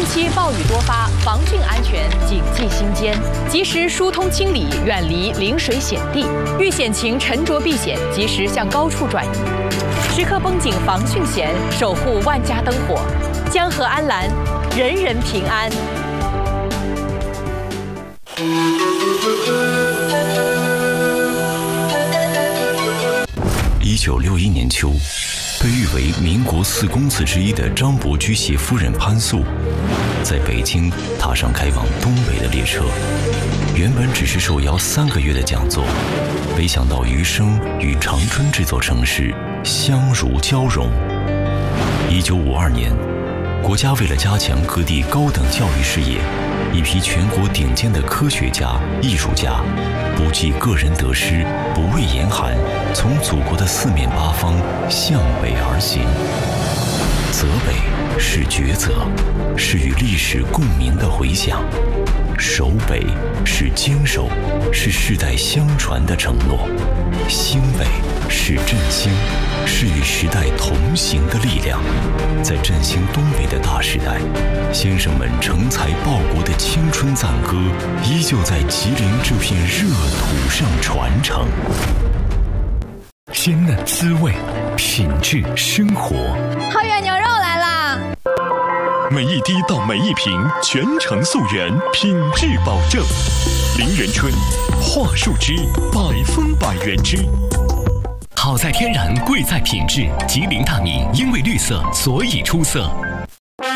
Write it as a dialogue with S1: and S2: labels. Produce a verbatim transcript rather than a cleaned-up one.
S1: 近期暴雨多发，防汛安全谨记心间，及时疏通清理，远离临水险地。遇险情沉着避险，及时向高处转移，时刻绷紧防汛弦，守护万家灯火，江河安澜，人人平安。
S2: 一九六一年秋，被誉为民国四公子之一的张伯驹携夫人潘素，在北京踏上开往东北的列车。原本只是受邀三个月的讲座，没想到余生与长春这座城市相如交融。一九五二年，国家为了加强各地高等教育事业，一批全国顶尖的科学家、艺术家，不计个人得失，不畏严寒，从祖国的四面八方向北而行。泽北是抉择，是与历史共鸣的回响；守北是坚守，是世代相传的承诺；兴北是振兴，是与时代同行的力量。在振兴东北的大时代，先生们成才报国的青春赞歌，依旧在吉林这片热土上传承。
S3: 鲜嫩滋味，品质生活。
S4: 桃园牛肉来啦！
S3: 每一滴到每一瓶，全程溯源，品质保证。林源春，桦树汁，百分百原汁。好在天然，贵在品质。吉林大米因为绿色，所以出色。